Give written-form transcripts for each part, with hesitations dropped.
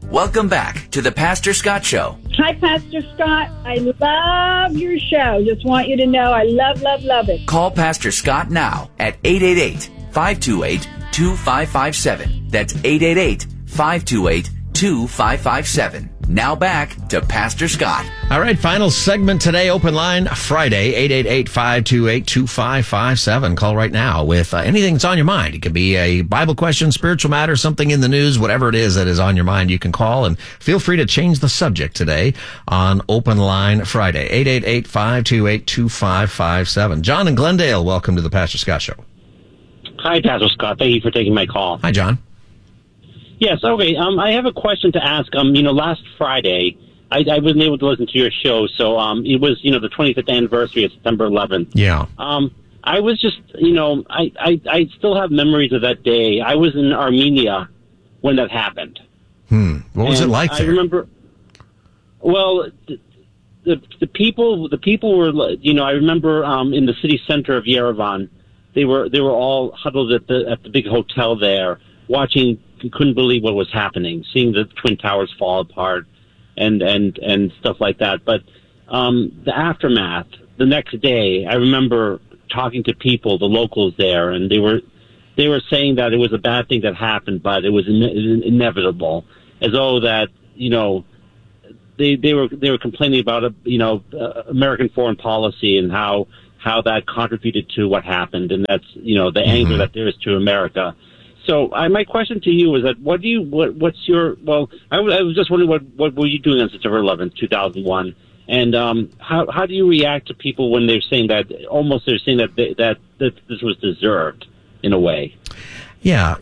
Welcome back to the Pastor Scott Show. Hi, Pastor Scott. I love your show. Just want you to know I love it. Call Pastor Scott now at 888-528-2557. That's 888-528-2557. Now back to Pastor Scott. All right, final segment today, Open Line Friday, 888-528-2557. Call right now with anything that's on your mind. It could be a Bible question, spiritual matter, something in the news, whatever it is that is on your mind, you can call, and feel free to change the subject today on Open Line Friday, 888-528-2557. John in Glendale, welcome to the Pastor Scott Show. Hi, Pastor Scott. Thank you for taking my call. Hi, John. Yes, okay. I have a question to ask. Last Friday, I wasn't able to listen to your show, so it was, the 25th anniversary of September 11th. Yeah. I was just, I still have memories of that day. I was in Armenia when that happened. What was it like there? I remember, well, the people were, I remember in the city center of Yerevan, they were all huddled at the big hotel there, watching. Couldn't believe what was happening, seeing the Twin Towers fall apart and stuff like that. But the aftermath, the next day, I remember talking to people, the locals there, and they were saying that it was a bad thing that happened, but it was inevitable, as though that they were complaining about American foreign policy and how that contributed to what happened, and that's the anger that there is to America. So my question to you is that I was just wondering what were you doing on September 11th, 2001, and how do you react to people when they're saying that that this was deserved in a way? Yeah,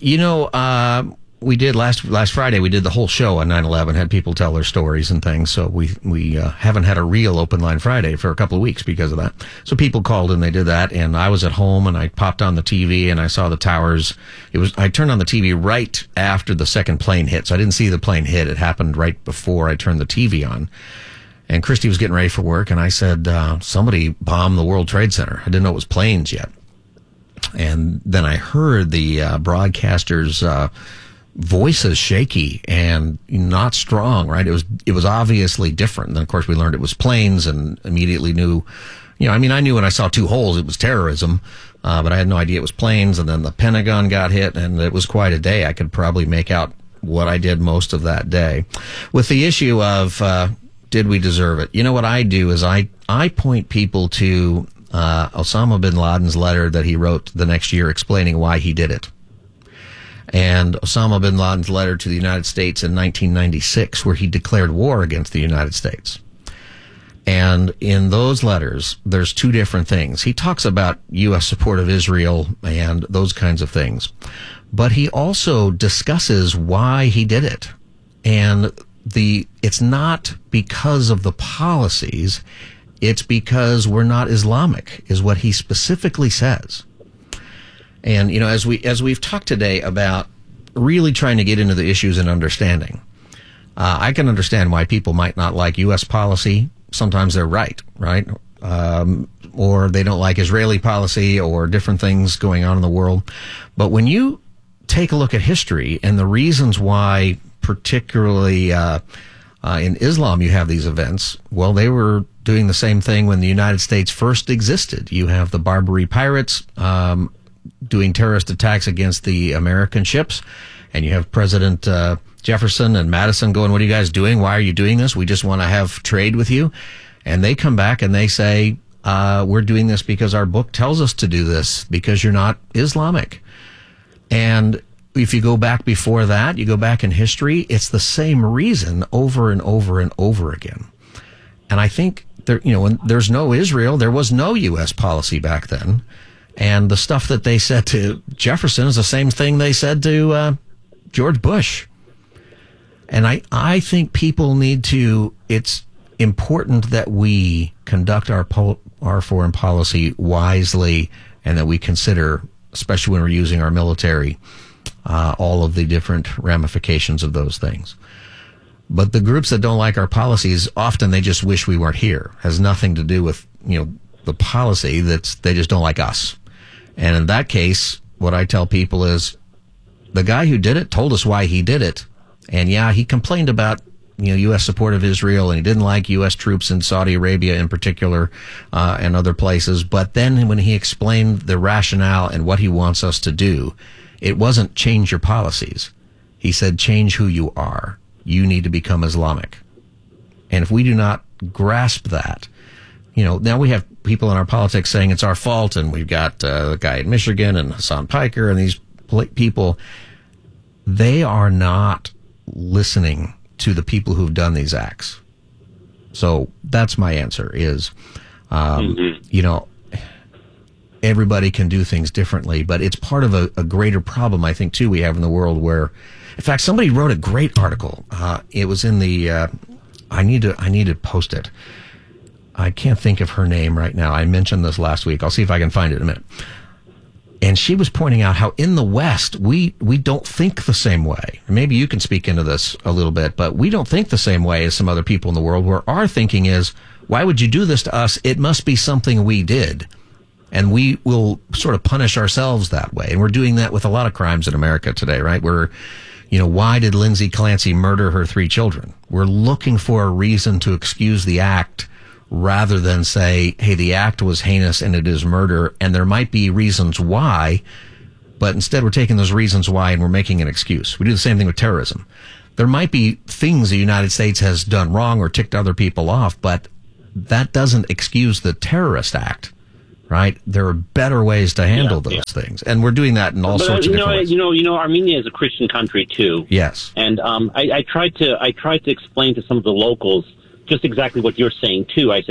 we did last Friday. We did the whole show on 9/11. Had people tell their stories and things. So we haven't had a real Open Line Friday for a couple of weeks because of that. So people called and they did that. And I was at home and I popped on the TV and I saw the towers. I turned on the TV right after the second plane hit. So I didn't see the plane hit. It happened right before I turned the TV on. And Christy was getting ready for work. And I said, somebody bombed the World Trade Center. I didn't know it was planes yet. And then I heard the broadcaster's voices shaky and not strong, right? It was obviously different. And then, of course, we learned it was planes and immediately knew, I knew when I saw two holes, it was terrorism, but I had no idea it was planes. And then the Pentagon got hit, and it was quite a day. I could probably make out what I did most of that day. With the issue of, did we deserve it? What I do is I point people to Osama bin Laden's letter that he wrote the next year explaining why he did it. And Osama bin Laden's letter to the United States in 1996, where he declared war against the United States. And in those letters, there's two different things. He talks about U.S. support of Israel and those kinds of things. But he also discusses why he did it. And it's not because of the policies, it's because we're not Islamic, is what he specifically says. And, as we've talked today about really trying to get into the issues and understanding, I can understand why people might not like U.S. policy. Sometimes they're right? Or they don't like Israeli policy or different things going on in the world. But when you take a look at history and the reasons why, particularly in Islam, you have these events, well, they were doing the same thing when the United States first existed. You have the Barbary pirates doing terrorist attacks against the American ships. And you have President Jefferson and Madison going, what are you guys doing? Why are you doing this? We just want to have trade with you. And they come back and they say, we're doing this because our book tells us to do this, because you're not Islamic. And if you go back before that, you go back in history, it's the same reason over and over and over again. And I think when there's no Israel, there was no U.S. policy back then. And the stuff that they said to Jefferson is the same thing they said to George Bush. And I think people need to, it's important that we conduct our foreign policy wisely, and that we consider, especially when we're using our military, all of the different ramifications of those things. But the groups that don't like our policies, often they just wish we weren't here. It has nothing to do with, the policy. They just don't like us. And in that case, what I tell people is, the guy who did it told us why he did it, And yeah, he complained about U.S. support of Israel, and he didn't like U.S. troops in Saudi Arabia in particular, and other places. But then when he explained the rationale and what he wants us to do, it wasn't change your policies. He said, change who you are. You need to become Islamic. And if we do not grasp that, now we have people in our politics saying it's our fault, and we've got the guy in Michigan and Hassan Piker and these people. They are not listening to the people who've done these acts. So that's my answer is, everybody can do things differently, but it's part of a greater problem, I think, too, we have in the world where, in fact, somebody wrote a great article. It was in the, I need to post it. I can't think of her name right now. I mentioned this last week. I'll see if I can find it in a minute. And she was pointing out how in the West, we don't think the same way. Maybe you can speak into this a little bit, but we don't think the same way as some other people in the world, where our thinking is, why would you do this to us? It must be something we did. And we will sort of punish ourselves that way. And we're doing that with a lot of crimes in America today, right? Why did Lindsay Clancy murder her 3 children? We're looking for a reason to excuse the act rather than say, hey, the act was heinous and it is murder, and there might be reasons why, but instead we're taking those reasons why and we're making an excuse. We do the same thing with terrorism. There might be things the United States has done wrong or ticked other people off, but that doesn't excuse the terrorist act, right? There are better ways to handle those things, and we're doing that in all sorts of different ways. Armenia is a Christian country too. Yes, and I tried to explain to some of the locals just exactly what you're saying too. I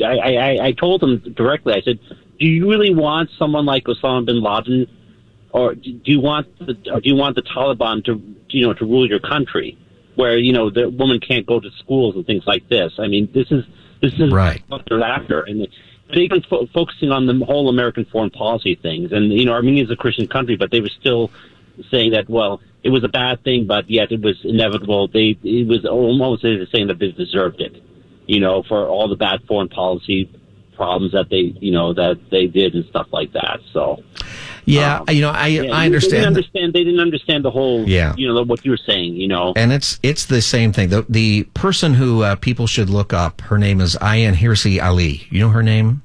told them directly. I said, do you really want someone like Osama bin Laden, or do you want the Taliban to rule your country, where the woman can't go to schools and things like this? I mean, this is right. What they're after, and they've been focusing on the whole American foreign policy things. And Armenia is a Christian country, but they were still saying that, well, it was a bad thing, but yet it was inevitable. It was almost saying that they deserved it, for all the bad foreign policy problems that they did and stuff like that. So, I understand. They didn't understand the whole, what you were saying, And it's the same thing. The person who people should look up, her name is Ayaan Hirsi Ali. You know her name?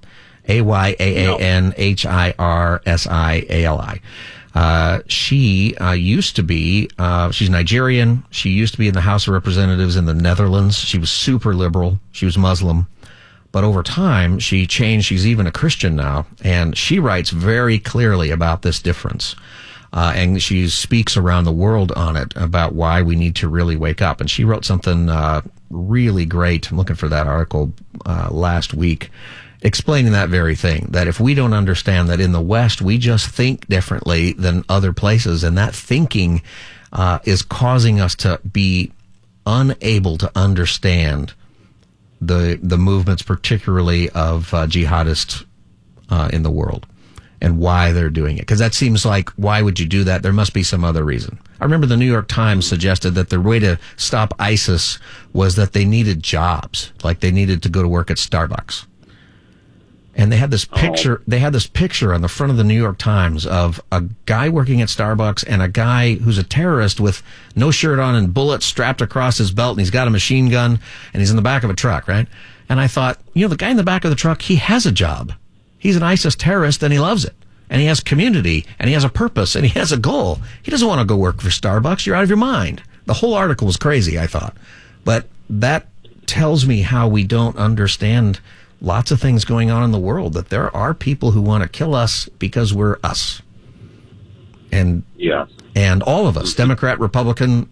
AYAANHIRSIALI. She used to be, she's Nigerian. She used to be in the House of Representatives in the Netherlands. She was super liberal. She was Muslim. But over time, she changed. She's even a Christian now. And she writes very clearly about this difference. And she speaks around the world on it about why we need to really wake up. And she wrote something really great. I'm looking for that article last week, explaining that very thing, that if we don't understand that in the West, we just think differently than other places, and that thinking is causing us to be unable to understand the movements, particularly of jihadists in the world, and why they're doing it. Because that seems like, why would you do that? There must be some other reason. I remember the New York Times suggested that the way to stop ISIS was that they needed jobs, like they needed to go to work at Starbucks. And they had this picture. They had this picture on the front of the New York Times of a guy working at Starbucks and a guy who's a terrorist with no shirt on and bullets strapped across his belt, and he's got a machine gun, and he's in the back of a truck, right? And I thought, the guy in the back of the truck, he has a job. He's an ISIS terrorist, and he loves it. And he has community, and he has a purpose, and he has a goal. He doesn't want to go work for Starbucks. You're out of your mind. The whole article was crazy, I thought. But that tells me how we don't understand lots of things going on in the world, that there are people who want to kill us because we're us. And all of us, Democrat, Republican,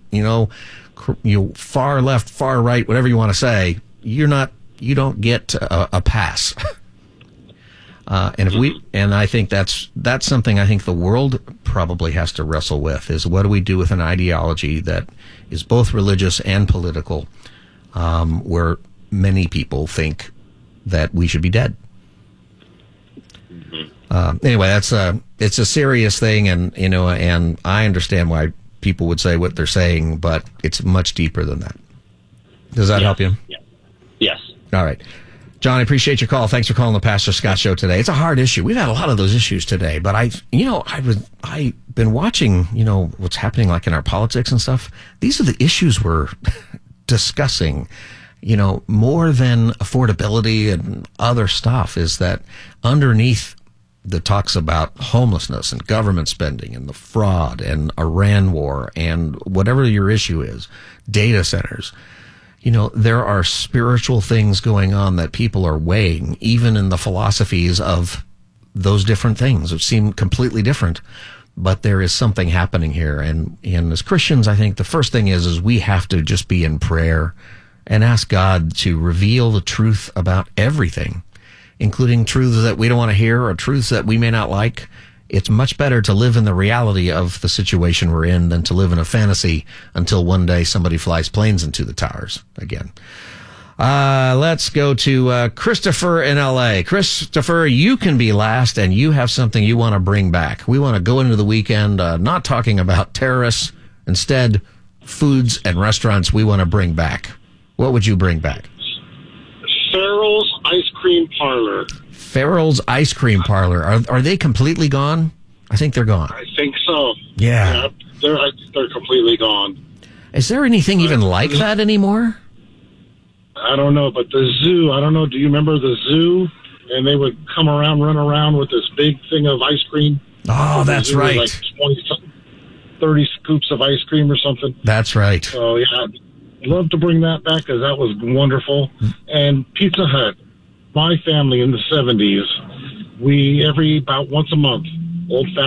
far left, far right, whatever you want to say, you don't get a pass. And I think that's something I think the world probably has to wrestle with, is what do we do with an ideology that is both religious and political, where many people think that we should be dead. Anyway, it's a serious thing, and I understand why people would say what they're saying, but it's much deeper than that. Does that help you? Yeah. Yes. All right. John, I appreciate your call. Thanks for calling the Pastor Scott Show today. It's a hard issue. We've had a lot of those issues today, but I've been watching, what's happening like in our politics and stuff. These are the issues we're discussing, more than affordability and other stuff, is that underneath the talks about homelessness and government spending and the fraud and Iran war and whatever your issue is, data centers. There are spiritual things going on that people are weighing, even in the philosophies of those different things, which seem completely different. But there is something happening here. And as Christians, I think the first thing is we have to just be in prayer and ask God to reveal the truth about everything, including truths that we don't want to hear or truths that we may not like. It's much better to live in the reality of the situation we're in than to live in a fantasy until one day somebody flies planes into the towers again. Let's go to Christopher in L.A. Christopher, you can be last, and you have something you want to bring back. We want to go into the weekend not talking about terrorists. Instead, foods and restaurants we want to bring back. What would you bring back? Farrell's Ice Cream Parlor. Farrell's Ice Cream Parlor. Are they completely gone? I think they're gone. I think so. Yeah. They're completely gone. Is there anything even like that anymore? I don't know, but the zoo, I don't know, do you remember the zoo? And they would run around with this big thing of ice cream. Oh, that's right. Like 30 scoops of ice cream or something. That's right. So, yeah, I'd love to bring that back because that was wonderful. And Pizza Hut. My family in the 70s, about once a month, old-fashioned